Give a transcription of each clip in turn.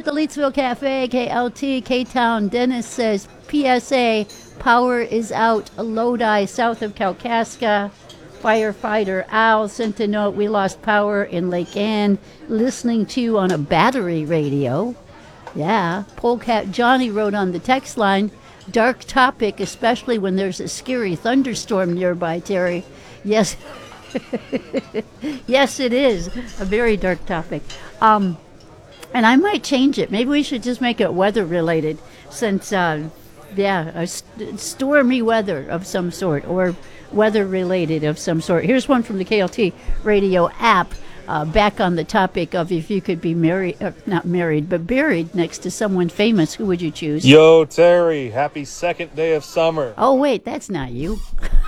the Leetsville Cafe, KLT, K-Town. Dennis says, PSA, power is out, Lodi, south of Kalkaska. Firefighter Al sent a note, we lost power in Lake Ann, listening to you on a battery radio. Yeah. Polecat Johnny wrote on the text line, dark topic, especially when there's a scary thunderstorm nearby, Terry. Yes. Yes, it is a very dark topic. And I might change it. Maybe we should just make it weather related, since stormy weather of some sort, or weather related of some sort. Here's one from the KLT radio app, back on the topic of if you could be not married, but buried next to someone famous, who would you choose? Yo, Terry, happy second day of summer. Oh, wait, that's not you.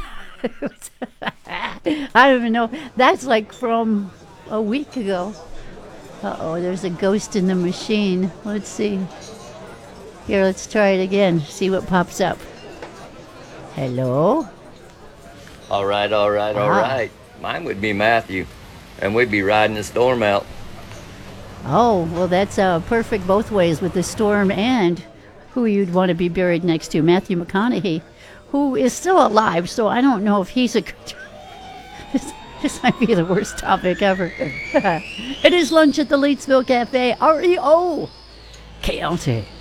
I don't even know. That's like from a week ago. Uh-oh, there's a ghost in the machine. Let's see. Here, let's try it again. See what pops up. Hello? All right. Mine would be Matthew, and we'd be riding the storm out. Oh, well, that's perfect both ways, with the storm and who you'd want to be buried next to. Matthew McConaughey, who is still alive, so I don't know if he's a good... This might be the worst topic ever. It is lunch at the Leetsville Cafe. REO KLT.